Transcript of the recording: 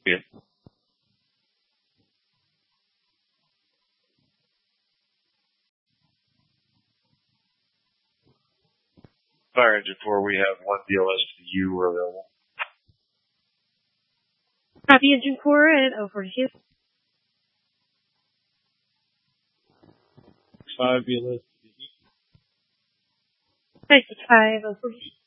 Yeah. Fire engine 4, we have one BLS to the U we're available. Copy engine 4 at 042. 5 BLS to the E. 565 042.